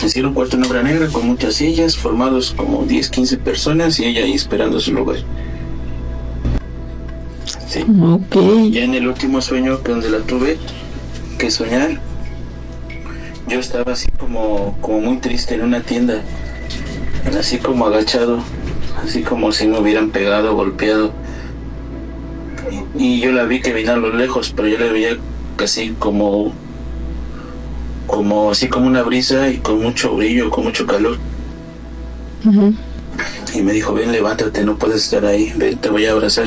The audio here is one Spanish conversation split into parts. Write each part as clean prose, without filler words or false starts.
Así era un cuarto en obra negra con muchas sillas, formados como 10, 15 personas y ella ahí esperando su lugar. Sí. Okay. Ya en el último sueño que donde la tuve que soñar, yo estaba así como muy triste en una tienda, así como agachado, así como si me hubieran pegado, golpeado. Y yo la vi que venía a lo lejos, pero yo la veía casi como así como una brisa y con mucho brillo, con mucho calor. Uh-huh. Y me dijo, ven, levántate, no puedes estar ahí, ven, te voy a abrazar.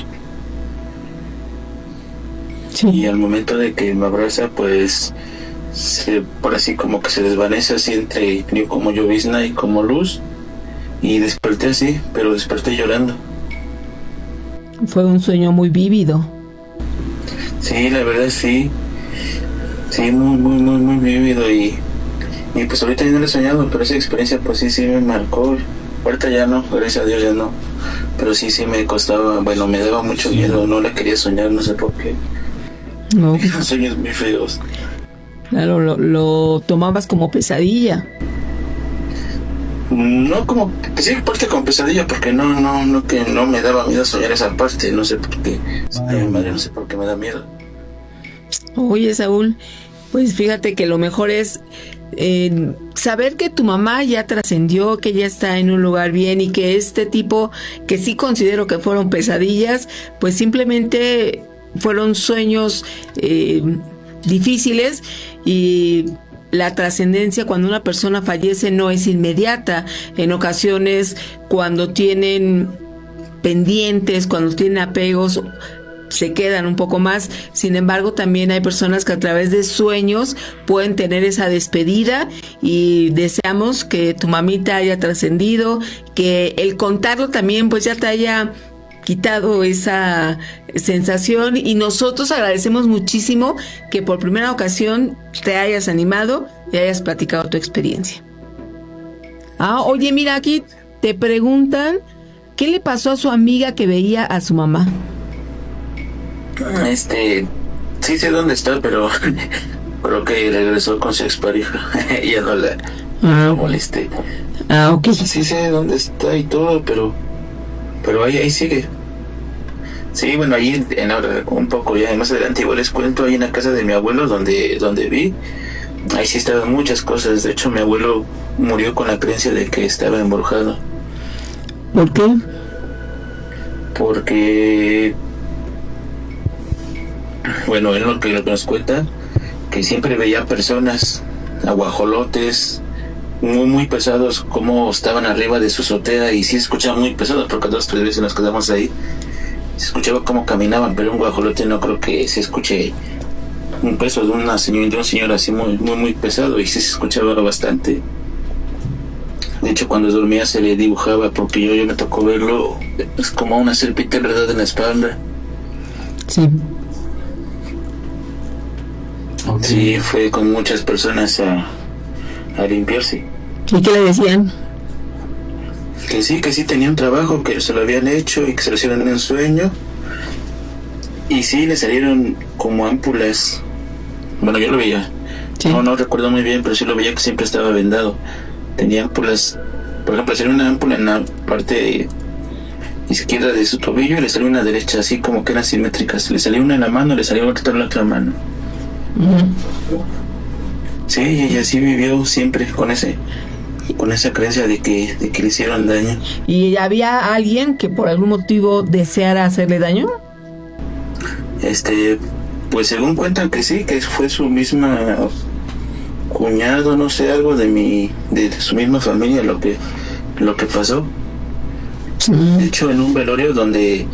Sí. Y al momento de que me abraza, pues por así como que se desvanece así entre como llovizna y como luz. Y desperté así, pero desperté llorando. Fue un sueño muy vívido. Sí, la verdad sí. Sí, muy vívido y pues ahorita ya no lo he soñado, pero esa experiencia pues sí me marcó. Ahorita ya no, gracias a Dios ya no. Pero sí me costaba, bueno, me daba mucho miedo, no la quería soñar, no sé por qué. No. Eran sueños muy feos. Claro, lo tomabas como pesadilla. No como, sí, parte como pesadilla, porque no que no me daba miedo soñar esa parte, no sé por qué. Ay, madre, no sé por qué me da miedo. Oye, Saúl, pues fíjate que lo mejor es saber que tu mamá ya trascendió, que ya está en un lugar bien y que este tipo, que sí considero que fueron pesadillas, pues simplemente fueron sueños difíciles y la trascendencia cuando una persona fallece no es inmediata. En ocasiones, cuando tienen pendientes, cuando tienen apegos, se quedan un poco más. Sin embargo, también hay personas que a través de sueños pueden tener esa despedida y deseamos que tu mamita haya trascendido, que el contarlo también pues ya te haya quitado esa sensación y nosotros agradecemos muchísimo que por primera ocasión te hayas animado y hayas platicado tu experiencia. Oye, mira, aquí te preguntan ¿qué le pasó a su amiga que veía a su mamá? Sí sé dónde está, pero creo que regresó con su expareja. Ya no la molesté. Ok. Sí sé dónde está y todo, pero ahí sigue. Sí, bueno, ahí un poco ya más adelante igual les cuento, ahí en la casa de mi abuelo donde vi, ahí sí estaban muchas cosas. De hecho, mi abuelo murió con la creencia de que estaba embrujado. ¿Por qué? Porque bueno, él lo que nos cuenta, que siempre veía personas, aguajolotes, muy pesados, como estaban arriba de su azotea, y sí escuchaba muy pesado, porque 2 o 3 veces nos quedamos ahí, se escuchaba cómo caminaban, pero un guajolote no creo que se escuche un peso de un señor así muy pesado, y sí se escuchaba bastante. De hecho, cuando dormía se le dibujaba, porque yo me tocó verlo, es como una serpiente enredada en la espalda. Sí. Okay. Sí, fue con muchas personas a limpiarse. ¿Y qué le decían? Que sí tenía un trabajo, que se lo habían hecho y que se lo hicieron en un sueño. Y sí, le salieron como ámpulas. Bueno, yo lo veía. Sí. No recuerdo muy bien, pero sí lo veía que siempre estaba vendado. Tenía ámpulas. Por ejemplo, le salió una ámpula en la parte izquierda de su tobillo y le salió una derecha, así como que eran simétricas. Le salió una en la mano, le salió otra en la otra mano. Uh-huh. Sí, y así vivió siempre con esa creencia de que le hicieron daño. ¿Y había alguien que por algún motivo deseara hacerle daño? Pues según cuentan que sí, que fue su misma cuñado, no sé, algo de su misma familia lo que pasó. De hecho, en un velorio donde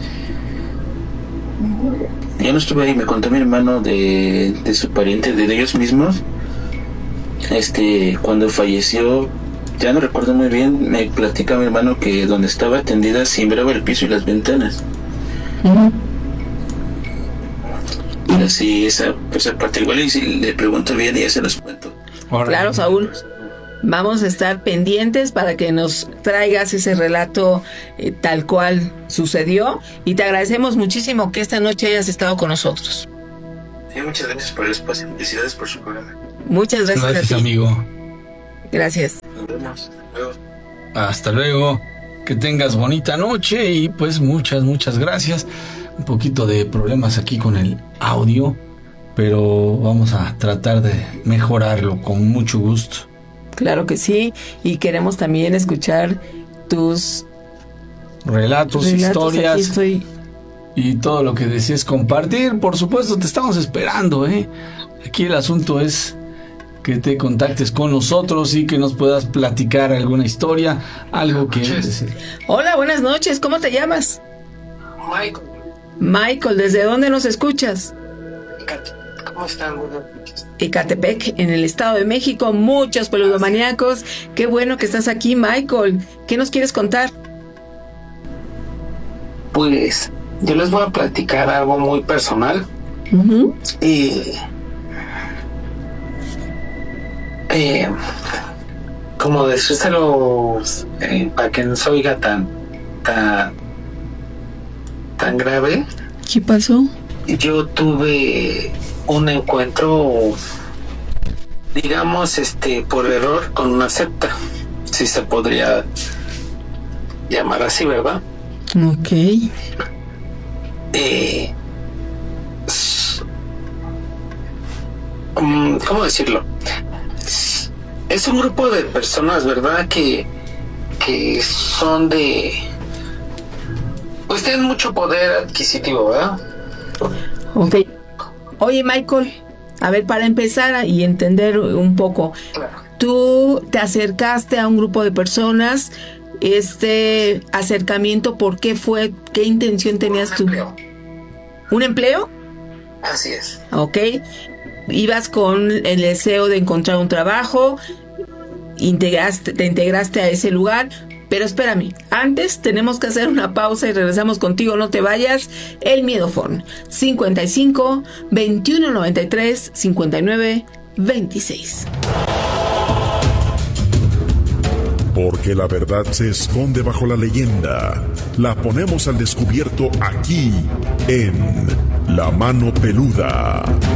yo no estuve ahí, me contó mi hermano de su pariente, de ellos mismos, cuando falleció, ya no recuerdo muy bien, me platica mi hermano que donde estaba tendida sembraba el piso y las ventanas. Uh-huh. Y así esa parte igual, y si le pregunto bien ya se los cuento. Claro, Saúl, vamos a estar pendientes para que nos traigas ese relato tal cual sucedió, y te agradecemos muchísimo que esta noche hayas estado con nosotros. Sí, muchas gracias por el espacio, felicidades por su programa. Muchas gracias a ti, amigo. Gracias. Nos vemos. Luego. Hasta luego. Que tengas bonita noche y pues muchas gracias. Un poquito de problemas aquí con el audio, pero vamos a tratar de mejorarlo con mucho gusto. Claro que sí, y queremos también escuchar tus Relatos, historias. Aquí estoy. Y todo lo que desees compartir, por supuesto, te estamos esperando, ¿eh? Aquí el asunto es que te contactes con nosotros y que nos puedas platicar alguna historia, algo que decir. Hola, buenas noches, ¿cómo te llamas? Michael, Michael, ¿desde dónde nos escuchas? ¿cómo están? Buenas noches. Ecatepec, en el Estado de México, muchos peludomaníacos. Qué bueno que estás aquí, Michael. ¿Qué nos quieres contar? Pues yo les voy a platicar algo muy personal. Uh-huh. Como decírselo para que no se oiga tan grave. ¿Qué pasó? Yo tuve un encuentro, digamos, por error con una secta, si se podría llamar así, ¿verdad? Ok. ¿Cómo decirlo? Es un grupo de personas, ¿verdad? Que son pues tienen mucho poder adquisitivo, ¿verdad? Ok. Oye, Michael, a ver, para empezar y entender un poco, Claro. tú te acercaste a un grupo de personas, este acercamiento, ¿por qué fue? ¿Qué intención tenías tú? Empleo. ¿Un empleo? Así es. Ok. Ibas con el deseo de encontrar un trabajo, te integraste a ese lugar, pero espérame, antes tenemos que hacer una pausa y regresamos contigo, no te vayas. El Miedofón 55 21 93 59 26. Porque la verdad se esconde bajo la leyenda. La ponemos al descubierto aquí en La Mano Peluda.